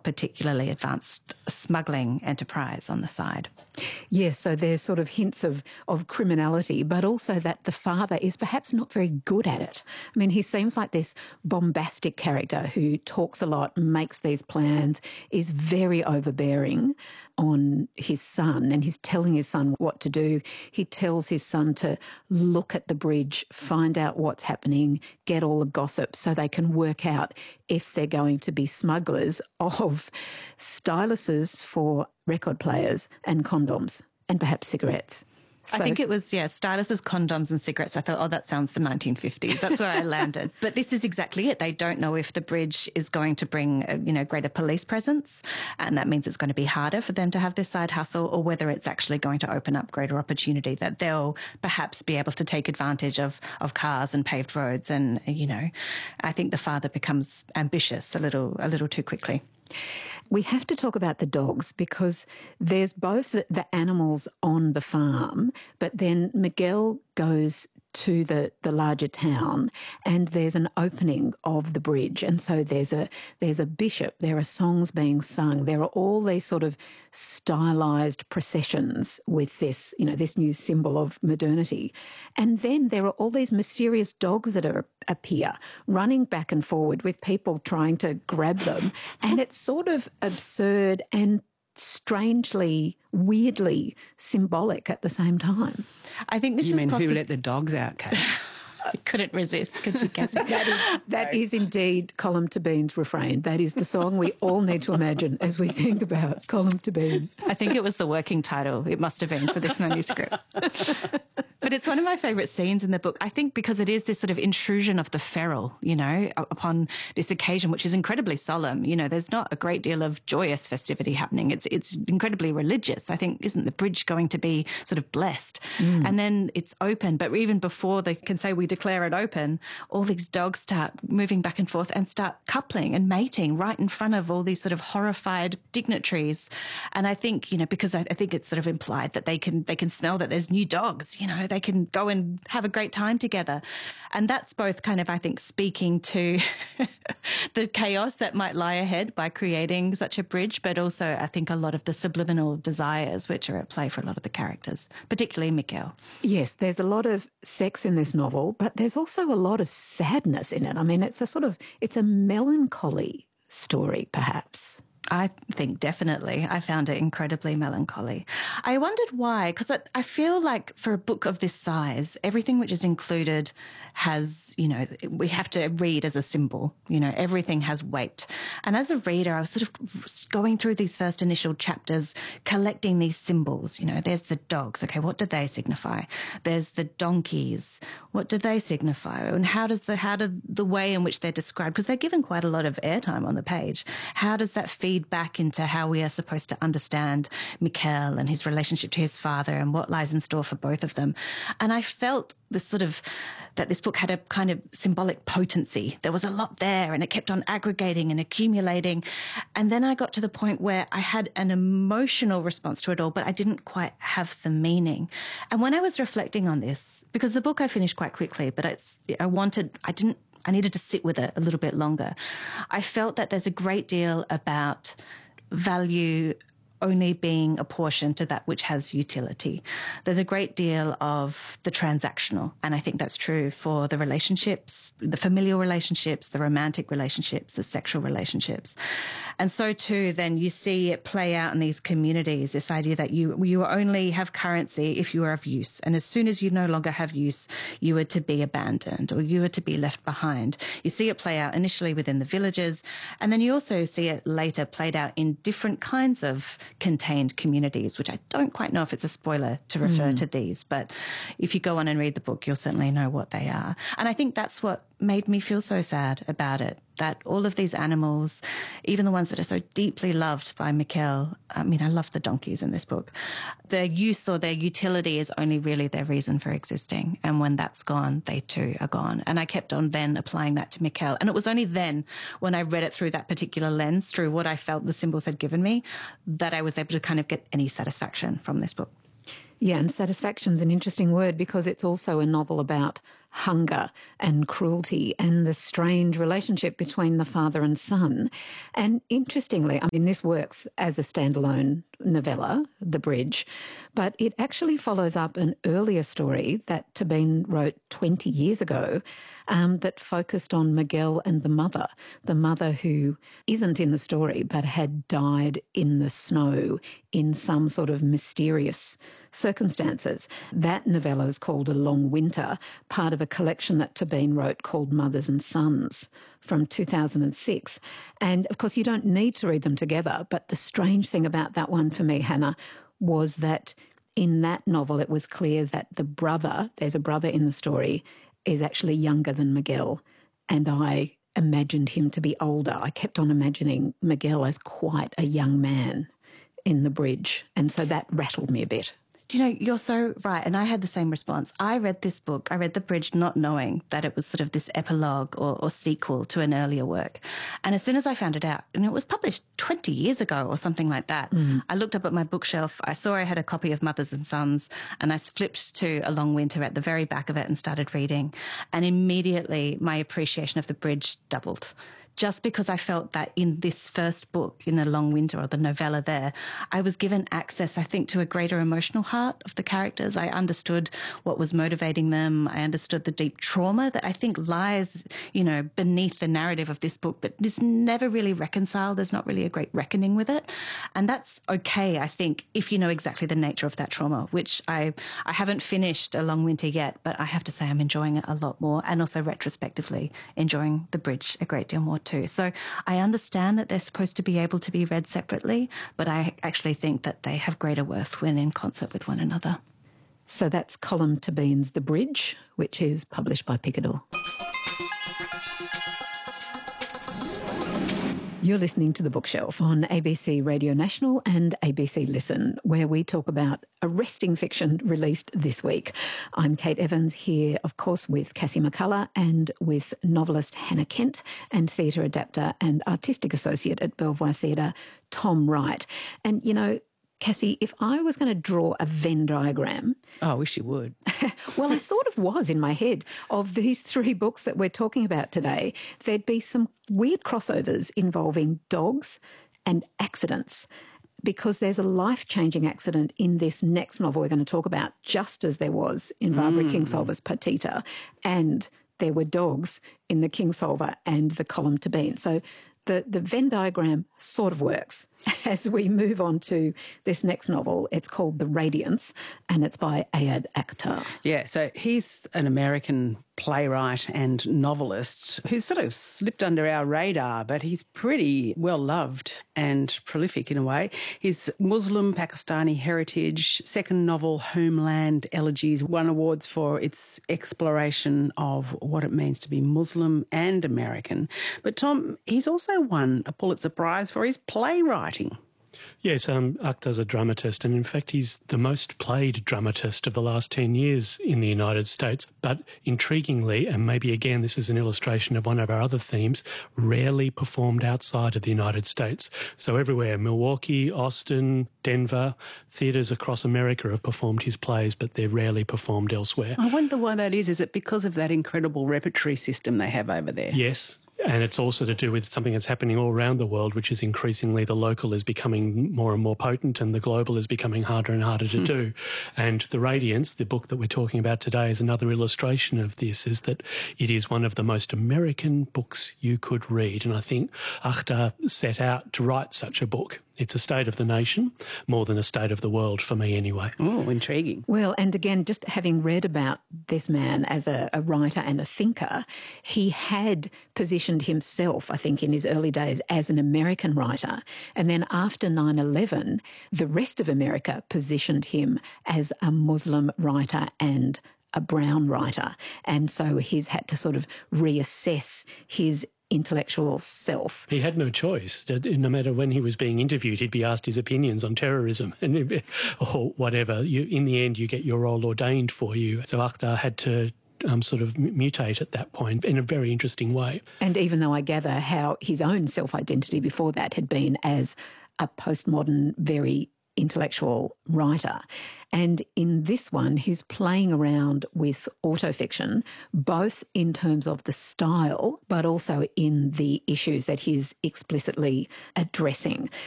particularly advanced smuggling enterprise on the side. Yes, so there's sort of hints of criminality, but also that the father is perhaps not very good at it. I mean, he seems like this bombastic character who talks a lot, makes these plans, is very overbearing on his son, and he's telling his son what to do. He tells his son to look at the bridge, find out what's happening, get all the gossip so they can work out if they're going to be smugglers of styluses for record players and condoms and perhaps cigarettes. I think it was, styluses, condoms and cigarettes. I thought, oh, that sounds the 1950s. That's where I landed. But this is exactly it. They don't know if the bridge is going to bring, greater police presence, and that means it's going to be harder for them to have this side hustle, or whether it's actually going to open up greater opportunity, that they'll perhaps be able to take advantage of cars and paved roads. And, I think the father becomes ambitious a little too quickly. We have to talk about the dogs because there's both the animals on the farm, but then Miguel goes to the larger town and there's an opening of the bridge. And so there's a bishop, there are songs being sung, there are all these sort of stylised processions with this, this new symbol of modernity. And then there are all these mysterious dogs that appear, running back and forward with people trying to grab them. And it's sort of absurd and strangely, weirdly symbolic at the same time. I think this you is mean who let the dogs out, Kate? I couldn't resist. Could you guess it? That is indeed Column to Bean's refrain. That is the song we all need to imagine as we think about Column to Bean. I think it was the working title. It must have been for this manuscript. But it's one of my favourite scenes in the book, I think, because it is this sort of intrusion of the feral, upon this occasion, which is incredibly solemn. There's not a great deal of joyous festivity happening. It's incredibly religious. I think, isn't the bridge going to be sort of blessed? And then it's open. But even before they can say we declare it open, all these dogs start moving back and forth and start coupling and mating right in front of all these sort of horrified dignitaries. And I think, because I think it's sort of implied that they can smell that there's new dogs, they can go and have a great time together. And that's both kind of, I think, speaking to the chaos that might lie ahead by creating such a bridge, but also I think a lot of the subliminal desires which are at play for a lot of the characters, particularly Miguel. Yes, there's a lot of sex in this novel, but there's also a lot of sadness in it. I mean, it's a melancholy story, perhaps. I think definitely. I found it incredibly melancholy. I wondered why, because I feel like for a book of this size, everything which is included has, we have to read as a symbol. Everything has weight. And as a reader, I was sort of going through these first initial chapters, collecting these symbols. There's the dogs. Okay, what do they signify? There's the donkeys. What do they signify? And how do the way in which they're described, because they're given quite a lot of airtime on the page, how does that feed back into how we are supposed to understand Miquel and his relationship to his father and what lies in store for both of them? And I felt that this book had a kind of symbolic potency. There was a lot there and it kept on aggregating and accumulating. And then I got to the point where I had an emotional response to it all, but I didn't quite have the meaning. And when I was reflecting on this, because the book I finished quite quickly, but I needed to sit with it a little bit longer. I felt that there's a great deal about value only being apportioned to that which has utility. There's a great deal of the transactional, and I think that's true for the relationships, the familial relationships, the romantic relationships, the sexual relationships. And so too, then you see it play out in these communities, this idea that you only have currency if you are of use. And as soon as you no longer have use, you are to be abandoned or you are to be left behind. You see it play out initially within the villages, and then you also see it later played out in different kinds of contained communities, which I don't quite know if it's a spoiler to refer to these, but if you go on and read the book, you'll certainly know what they are. And I think that's what made me feel so sad about it, that all of these animals, even the ones that are so deeply loved by Miquel, I love the donkeys in this book, their use or their utility is only really their reason for existing. And when that's gone, they too are gone. And I kept on then applying that to Miquel. And it was only then, when I read it through that particular lens, through what I felt the symbols had given me, that I was able to kind of get any satisfaction from this book. Yeah, and satisfaction's an interesting word because it's also a novel about hunger and cruelty and the strange relationship between the father and son. And interestingly, I mean, this works as a standalone novella, The Bridge, but it actually follows up an earlier story that Tabine wrote 20 years ago that focused on Miguel and the mother who isn't in the story but had died in the snow in some sort of mysterious circumstances. That novella is called A Long Winter, part of a collection that Tabine wrote called Mothers and Sons from 2006. And of course, you don't need to read them together, but the strange thing about that one for me, Hannah, was that in that novel it was clear that the brother, there's a brother in the story, is actually younger than Miguel. And I imagined him to be older. I kept on imagining Miguel as quite a young man in The Bridge. And so that rattled me a bit. Do you know, you're so right. And I had the same response. I read this book, I read The Bridge, not knowing that it was sort of this epilogue or sequel to an earlier work. And as soon as I found it out, and it was published 20 years ago or something like that, I looked up at my bookshelf, I saw I had a copy of Mothers and Sons, and I flipped to A Long Winter at the very back of it and started reading. And immediately my appreciation of The Bridge doubled. Just because I felt that in this first book, in A Long Winter, or the novella there, I was given access, I think, to a greater emotional heart of the characters. I understood what was motivating them. I understood the deep trauma that I think lies, you know, beneath the narrative of this book, but is never really reconciled. There's not really a great reckoning with it. And that's okay, I think, if you know exactly the nature of that trauma, which I haven't finished A Long Winter yet, but I have to say I'm enjoying it a lot more, and also retrospectively enjoying The Bridge a great deal more too. So I understand that they're supposed to be able to be read separately, but I actually think that they have greater worth when in concert with one another. So that's Colm Tabine's The Bridge, which is published by Picador. You're listening to The Bookshelf on ABC Radio National and ABC Listen, where we talk about arresting fiction released this week. I'm Kate Evans, here, of course, with Cassie McCullough and with novelist Hannah Kent and theatre adapter and artistic associate at Belvoir Theatre, Tom Wright. And, you know, Cassie, if I was going to draw a Venn diagram... Oh, I wish you would. Well, I sort of was in my head of these three books that we're talking about today. There'd be some weird crossovers involving dogs and accidents, because there's a life-changing accident in this next novel we're going to talk about, just as there was in Barbara Kingsolver's Perdita, and there were dogs in the Kingsolver and the Colm Tabine. So the Venn diagram sort of works. As we move on to this next novel, it's called The Radiance, and it's by Ayad Akhtar. Yeah, so he's an American playwright and novelist who's sort of slipped under our radar, but he's pretty well loved and prolific in a way. His Muslim Pakistani heritage, second novel, Homeland Elegies, won awards for its exploration of what it means to be Muslim and American. But Tom, he's also won a Pulitzer Prize for his playwriting. Yes, Akhtar's a dramatist, and in fact he's the most played dramatist of the last 10 years in the United States. But intriguingly, and maybe again this is an illustration of one of our other themes, rarely performed outside of the United States. So everywhere, Milwaukee, Austin, Denver, theatres across America have performed his plays, but they're rarely performed elsewhere. I wonder why that is. Is it because of that incredible repertory system they have over there? Yes. And it's also to do with something that's happening all around the world, which is increasingly the local is becoming more and more potent and the global is becoming harder and harder to do. And The Radiance, the book that we're talking about today, is another illustration of this, is that it is one of the most American books you could read. And I think Akhtar set out to write such a book. It's a state of the nation, more than a state of the world for me anyway. Oh, intriguing. Well, and again, just having read about this man as a writer and a thinker, he had positioned himself, I think, in his early days as an American writer. And then after 9/11, the rest of America positioned him as a Muslim writer and a brown writer. And so he's had to sort of reassess his intellectual self. He had no choice. No matter when he was being interviewed, he'd be asked his opinions on terrorism or whatever. In the end, you get your role ordained for you. So Akhtar had to sort of mutate at that point in a very interesting way. And even though I gather how his own self-identity before that had been as a postmodern, very intellectual writer. And in this one, he's playing around with autofiction, both in terms of the style, but also in the issues that he's explicitly addressing.